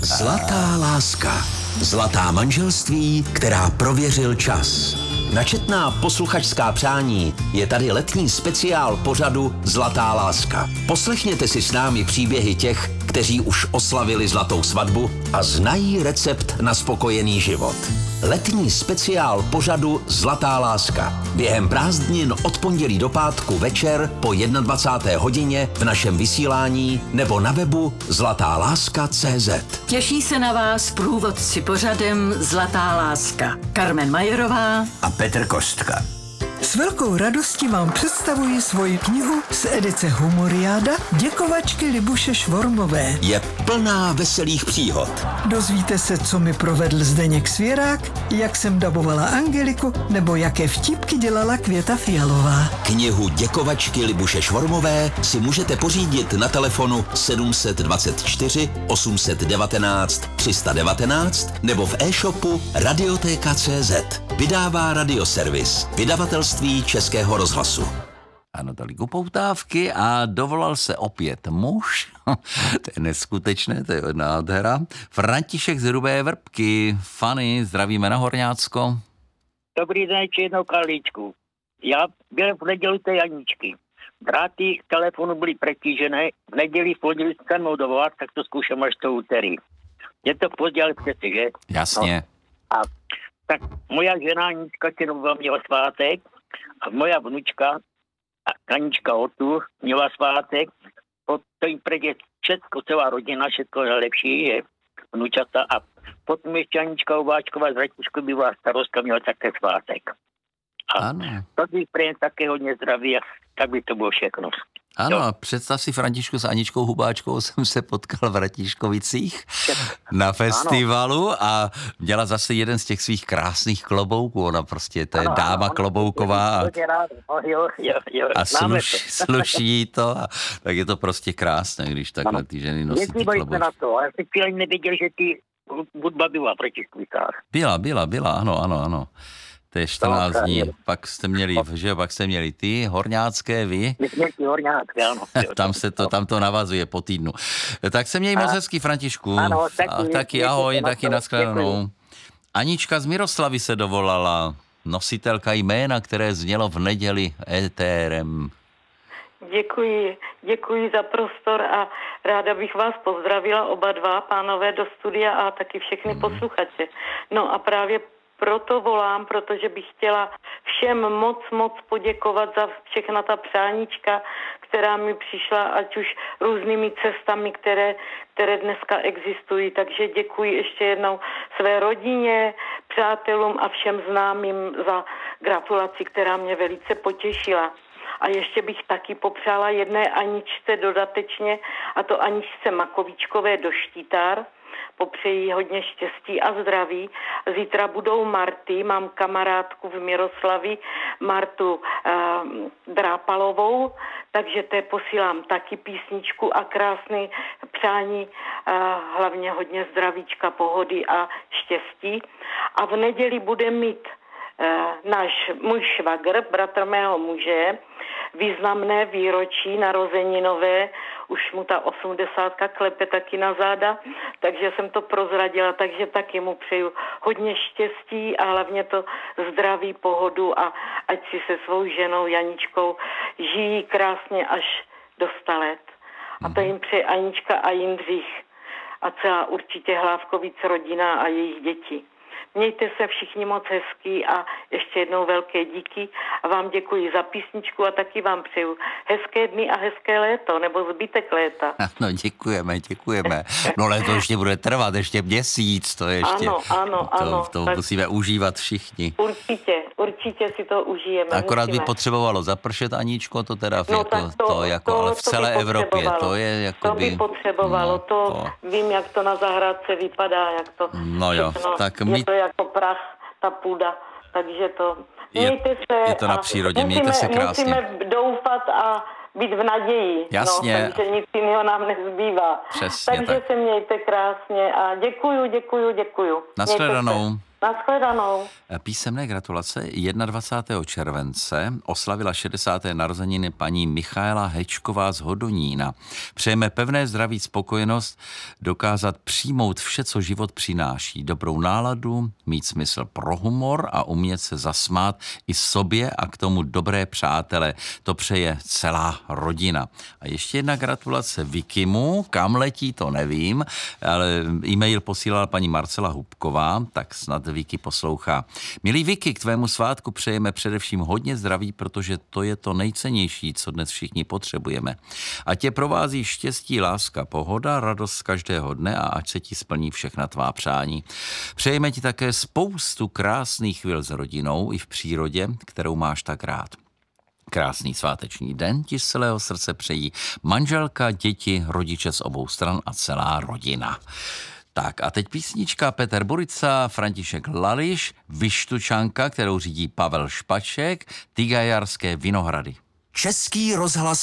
Zlatá láska. Zlatá manželství, která prověřil čas. Na četná posluchačská přání je tady letní speciál pořadu Zlatá láska. Poslechněte si s námi příběhy těch, kteří už oslavili zlatou svatbu a znají recept na spokojený život. Letní speciál pořadu Zlatá láska. Během prázdnin od pondělí do pátku večer po 21. hodině v našem vysílání nebo na webu zlatáláska.cz. Těší se na vás průvodci pořadem Zlatá láska. Karmen Majerová A Petr Kostka. S velkou radostí vám představuji svoji knihu z edice Humoriáda Děkovačky Libuše Švormové. Je plná veselých příhod. Dozvíte se, co mi provedl Zdeněk Svěrák, jak jsem dabovala Angeliku, nebo jaké vtipky dělala Květa Fialová. Knihu Děkovačky Libuše Švormové si můžete pořídit na telefonu 724 819 319 nebo v e-shopu Radioteka.cz. Vydává Radioservis, vydavatelství Českého rozhlasu. Ano, tolik upoutávky a dovolal se opět muž. To je neskutečné, to je nádhera. František z Hrubé Vrbky. Fany, zdravíme na Horňácko. Dobrý den, ještě jednou Karlíčku. Já byl v neděli té Janičky. Dráty telefonu byly přetížené. V neděli, v pondělí jsem mnou dovolat, tak to zkouším až to úterý. Je to pozdě, ale přeci, že? Jasně. No. A tak moja žena Anička Těnová měla svátek a moja vnučka Anička Otu měla svátek. To jim přijde všechno, celá rodina, všechno nejlepší je vnučata a potom ještě Anička Ováčková z Ratišku byla starostka, měla také svátek. A ano. to bych přejem také hodně zdraví a tak by to bylo všechno. Ano, a představ si, Františku, s Aničkou Hubáčkou jsem se potkal v Ratíškovicích na festivalu a měla zase jeden z těch svých krásných klobouků. Ona prostě, to je dáma klobouková a sluší to. A tak je to prostě krásné, když takhle ty ženy nosí ty klobouky. Na to, ale teď chvíli nevěděl, že ty hudba byla v Ratíškovicách. Byla, ano. To je 14 dní. Pak jste měli, že pak jste měli ty horňácké, vy. My jsme ty horňácké, ano. Tam to navazuje po týdnu. Tak se měj moc hezky, Františku. Ano, taky ahoj, taky nashledanou. Anička z Miroslavy se dovolala. Nositelka jména, které znělo v neděli étérem. Děkuji za prostor a ráda bych vás pozdravila oba dva, pánové, do studia a taky všechny posluchače. No a právě proto volám, protože bych chtěla všem moc poděkovat za všechna ta přáníčka, která mi přišla, ať už různými cestami, které dneska existují. Takže děkuji ještě jednou své rodině, přátelům a všem známým za gratulaci, která mě velice potěšila. A ještě bych taky popřála jedné Aničce dodatečně, a to Aničce Makovíčkové do Štítár. Popřeji hodně štěstí a zdraví. Zítra budou Marty, mám kamarádku v Miroslavi, Martu Drápalovou, takže té posílám taky písničku a krásný přání, hlavně hodně zdravíčka, pohody a štěstí. A v neděli bude mít můj švagr, bratr mého muže, významné výročí narozeninové, už mu ta 80 klepe taky na záda, takže jsem to prozradila, takže taky mu přeju hodně štěstí a hlavně to zdraví, pohodu a ať si se svou ženou Janičkou žijí krásně až do 100 let. A to jim přeje Anička a Jindřich a celá určitě Hlávkovic rodina a jejich děti. Mějte se všichni moc hezký a ještě jednou velké díky a vám děkuji za písničku a taky vám přeju hezké dny a hezké léto, nebo zbytek léta. No, děkujeme. No léto ještě bude trvat, ještě měsíc, to ještě. Ano. To musíme užívat všichni. Určitě si to užijeme. Akorát by potřebovalo zapršet, Aničko, to teda ale v celé Evropě, to je jako to by potřebovalo, vím, jak to na zahrádce vypadá, jak to. No jo, tak je to jako prach, ta půda, takže to. Mějte se. Je to na přírodě, mějte se krásně. Musíme doufat a být v naději. Jasně. No, takže nic jiného nám nezbývá. Přesně takže tak. se mějte krásně a děkuju. Nashledanou. Nashledanou. Písemné gratulace. 21. července oslavila 60. narozeniny paní Michaela Hečková z Hodonína. Přejeme pevné zdraví, spokojenost, dokázat přijmout vše, co život přináší. Dobrou náladu, mít smysl pro humor a umět se zasmát i sobě a k tomu dobré přátele. To přeje celá rodina. A ještě jedna gratulace Vikimu. Kam letí, to nevím, ale e-mail posílala paní Marcela Hubková, tak snad Vicky poslouchá. Milý Vicky, k tvému svátku přejeme především hodně zdraví, protože to je to nejcennější, co dnes všichni potřebujeme. Ať tě provází štěstí, láska, pohoda, radost z každého dne a ať se ti splní všechna tvá přání. Přejeme ti také spoustu krásných chvil s rodinou i v přírodě, kterou máš tak rád. Krásný sváteční den ti z celého srdce přejí manželka, děti, rodiče z obou stran a celá rodina. Tak a teď písnička Petr Burica, František Lališ, Vyštučanka, kterou řídí Pavel Špaček, Tygajarské Vinohrady. Český rozhlas